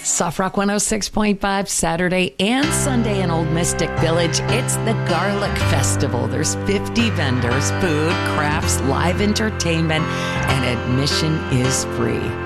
Soft Rock 106.5, Saturday and Sunday in Old Mystic Village. It's the Garlic Festival. There's 50 vendors, food, crafts, live entertainment, and admission is free.